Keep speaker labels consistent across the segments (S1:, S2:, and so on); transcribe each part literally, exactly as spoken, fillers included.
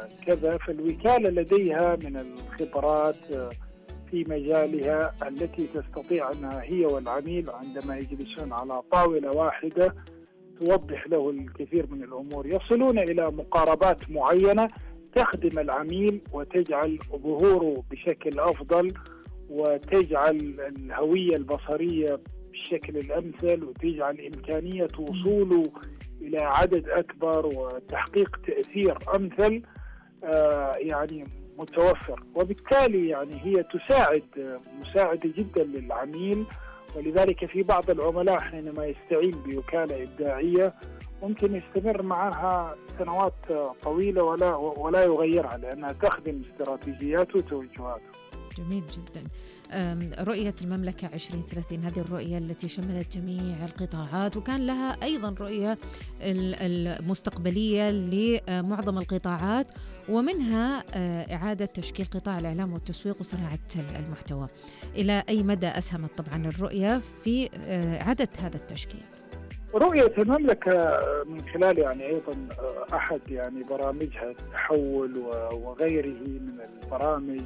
S1: وكذا، فالوكالة لديها من الخبرات في مجالها التي تستطيع أنها هي والعميل عندما يجلسون على طاولة واحدة توضح له الكثير من الأمور، يصلون إلى مقاربات معينة تخدم العميل وتجعل ظهوره بشكل أفضل، وتجعل الهوية البصرية بالشكل الأمثل، وتجعل إمكانية وصوله إلى عدد أكبر وتحقيق تأثير أمثل آه يعني متوفر. وبالتالي يعني هي تساعد مساعدة جدا للعميل. ولذلك في بعض العملاء حينما يستعين بوكالة إبداعية ممكن يستمر معها سنوات طويلة ولا ولا يغيرها، لأنها تخدم استراتيجياته وتوجهاته.
S2: جميل جدا. رؤية المملكة عشرين ثلاثين، هذه الرؤية التي شملت جميع القطاعات، وكان لها أيضا رؤية المستقبلية لمعظم القطاعات، ومنها إعادة تشكيل قطاع الإعلام والتسويق وصناعة المحتوى. إلى أي مدى أسهمت طبعا الرؤية في إعادة هذا التشكيل؟
S1: رؤية المملكة من خلال يعني أيضا أحد يعني برامجها التحول وغيره من البرامج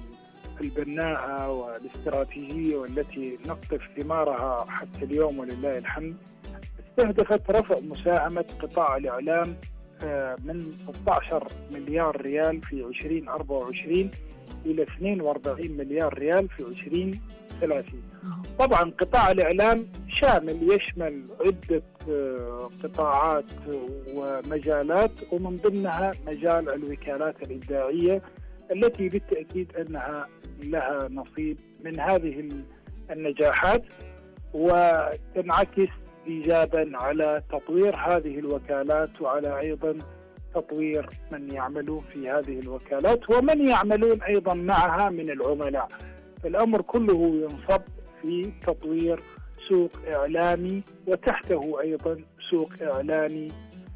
S1: البناءة والاستراتيجية والتي نقطف ثمارها حتى اليوم ولله الحمد، استهدفت رفع مساهمة قطاع الإعلام من ستة عشر مليار ريال في عشرين أربعة وعشرين إلى اثنين وأربعين مليار ريال في عشرين ثلاثين. طبعا قطاع الإعلام شامل، يشمل عدة قطاعات ومجالات، ومن ضمنها مجال الوكالات الإبداعية التي بالتأكيد أنها لها نصيب من هذه النجاحات، وتنعكس إيجابا على تطوير هذه الوكالات وعلى أيضا تطوير من يعملون في هذه الوكالات ومن يعملون أيضا معها من العملاء. فالأمر كله ينصب في تطوير سوق إعلامي وتحته أيضا سوق إعلامي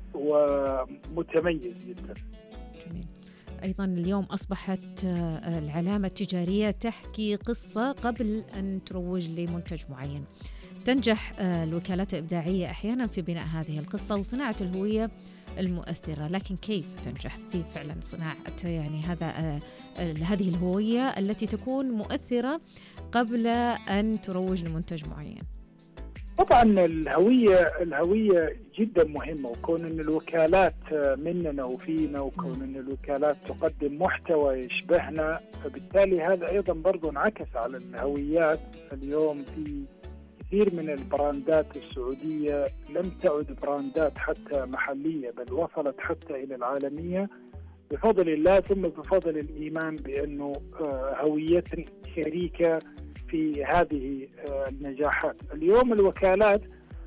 S1: ومتميز جدا.
S2: جميل. أيضا اليوم أصبحت العلامة التجارية تحكي قصة قبل أن تروج لمنتج معين. تنجح الوكالات الإبداعية أحيانا في بناء هذه القصة وصناعة الهوية المؤثرة، لكن كيف تنجح في فعلا صناعة يعني هذا هذه الهوية التي تكون مؤثرة قبل أن تروج لمنتج معين؟
S1: طبعا الهوية الهوية جدا مهمة، وكون أن الوكالات مننا وفينا، وكون أن الوكالات تقدم محتوى يشبهنا، فبالتالي هذا أيضا برضو انعكس على الهويات. اليوم في كثير من البراندات السعودية لم تعد براندات حتى محلية، بل وصلت حتى إلى العالمية بفضل الله، ثم بفضل الإيمان بأنه هويتنا شريكة في هذه النجاحات. اليوم الوكالات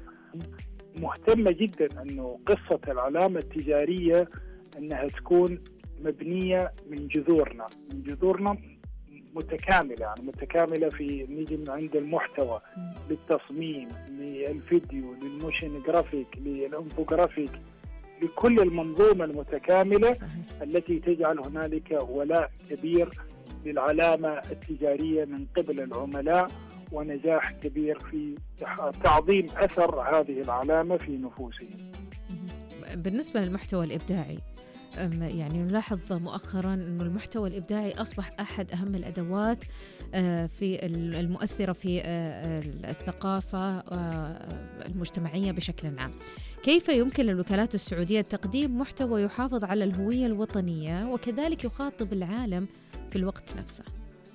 S1: مهتمة جدا أنه قصة العلامة التجارية أنها تكون مبنية من جذورنا من جذورنا متكاملة، يعني متكاملة في نيجي من عند المحتوى للتصميم للفيديو للموشن جرافيك للانفوجرافيك، لكل المنظومة المتكاملة صحيح. التي تجعل هنالك ولاء كبير للعلامة التجارية من قبل العملاء، ونجاح كبير في تعظيم أثر هذه العلامة في نفوسهم.
S2: بالنسبة للمحتوى الإبداعي، يعني نلاحظ مؤخرا أن المحتوى الإبداعي أصبح أحد أهم الأدوات في المؤثرة في الثقافة المجتمعية بشكل عام. كيف يمكن للوكالات السعودية تقديم محتوى يحافظ على الهوية الوطنية وكذلك يخاطب العالم في الوقت نفسه؟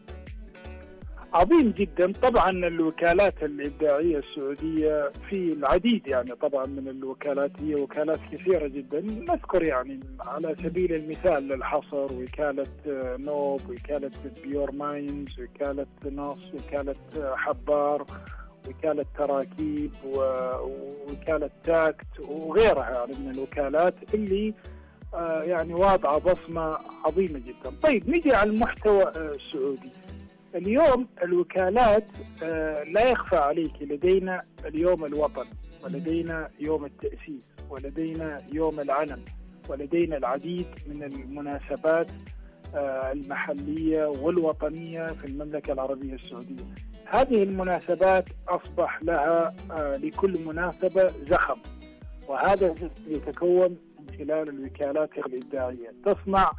S1: عظيم جدا. طبعا الوكالات الإبداعية السعودية في العديد، يعني طبعا من الوكالات هي وكالات كثيرة جدا. نذكر يعني على سبيل المثال للحصر وكالة نوب، وكالة بيور ماينز، وكالة نص، وكالة حبار، وكالة تراكيب، ووكالة تاكت وغيرها يعني من الوكالات اللي يعني واضعة بصمة عظيمة جدا. طيب نجي على المحتوى السعودي. اليوم الوكالات لا يخفى عليك لدينا اليوم الوطن، ولدينا يوم التأسيس، ولدينا يوم العلم، ولدينا العديد من المناسبات المحلية والوطنية في المملكة العربية السعودية. هذه المناسبات أصبح لها لكل مناسبة زخم، وهذا يتكون من خلال الوكالات الإبداعية تصنع